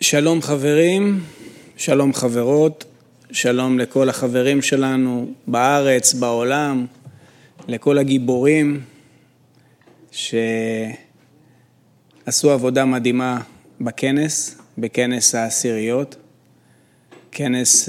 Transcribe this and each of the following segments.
שלום חברים, שלום חברות, שלום לכל החברים שלנו בארץ, בעולם, לכל הגיבורים שעשו עבודה מדהימה בכנס העשיריות, כנס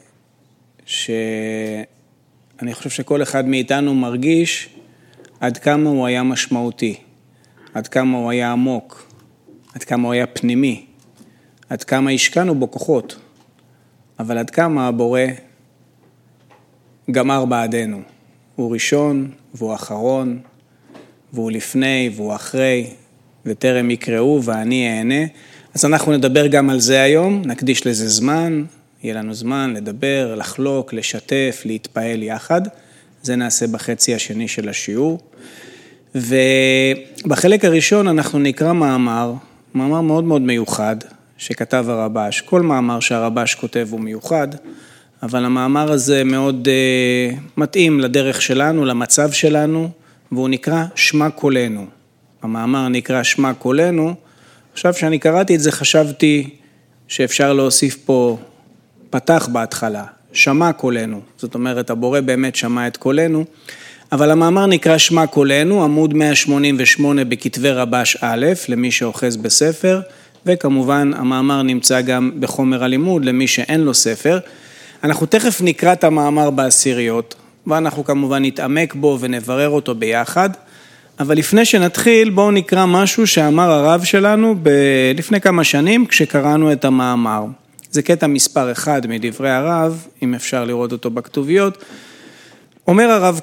שאני חושב שכל אחד מאיתנו מרגיש עד כמה הוא היה משמעותי, עד כמה הוא היה עמוק, עד כמה הוא היה פנימי, עד כמה השקענו בו כוחות, אבל עד כמה הבורא גמר בעדנו. הוא ראשון והוא אחרון, והוא לפני והוא אחרי, וטרם יקראו ואני אענה. אז אנחנו נדבר גם על זה היום, נקדיש לזה זמן, יהיה לנו זמן לדבר, לחלוק, לשתף, להתפעל יחד. זה נעשה בחצי השני של השיעור. ובחלק הראשון אנחנו נקרא מאמר מאוד מאוד מיוחד, שכתב הרבש. כל מאמר שהרבש כותב הוא מיוחד, אבל המאמר הזה מאוד מתאים לדרך שלנו, למצב שלנו, והוא נקרא שמע קולנו. המאמר נקרא שמע קולנו. עכשיו שאני קראתי את זה חשבתי שאפשר להוסיף פה פתח בהתחלה, שמע קולנו. זאת אומרת, הבורא באמת שמע את קולנו, אבל המאמר נקרא שמע קולנו, עמוד 188 בכתבי רבש א', למי שאוחז בספר, וכמובן המאמר נמצא גם בחומר הלימוד למי שאין לו ספר. אנחנו תכף נקרא את המאמר בעשיריות, ואנחנו כמובן נתעמק בו ונברר אותו ביחד, אבל לפני שנתחיל בואו נקרא משהו שאמר הרב שלנו לפני כמה שנים כשקראנו את המאמר. זה קטע מספר 1 מדברי הרב, אם אפשר לראות אותו בכתוביות. אומר הרב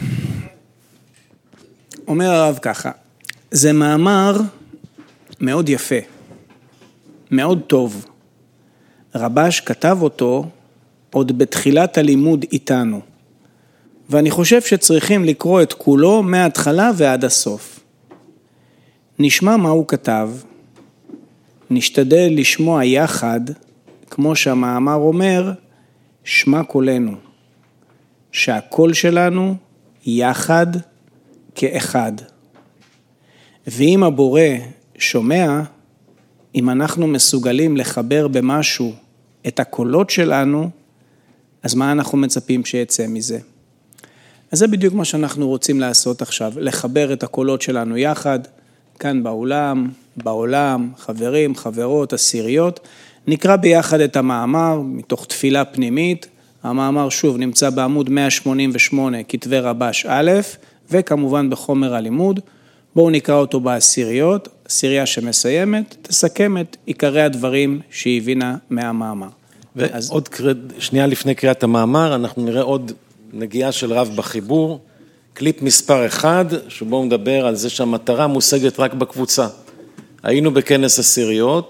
ככה, זה מאמר מאוד יפה, מאוד טוב. רבש כתב אותו עוד בתחילת הלימוד איתנו, ואני חושב שצריכים לקרוא את כולו מההתחלה ועד הסוף. נשמע מה הוא כתב, נשתדל לשמוע יחד, כמו שהמאמר אומר, שמע קולנו, שהקול שלנו יחד כאחד. ואם הבורא שומע, אם אנחנו מסוגלים לחבר במשהו את הקולות שלנו, אז מה אנחנו מצפים שיצא מזה? אז זה בדיוק מה שאנחנו רוצים לעשות עכשיו, לחבר את הקולות שלנו יחד, כאן בעולם, חברים, חברות, עשיריות. נקרא ביחד את המאמר מתוך תפילה פנימית. המאמר שוב נמצא בעמוד 188 כתבי רבש א', וכמובן בחומר הלימוד. בואו נקרא אותו בעשיריות, עשירייה שמסיימת, תסכם את עיקרי הדברים שהיא הבינה מהמאמר. ועוד שנייה לפני קריאת המאמר, אנחנו נראה עוד נגיעה של רב בחיבור, קליפ מספר 1, שבו הוא מדבר על זה שהמטרה מושגת רק בקבוצה. היינו בכנס עשיריות,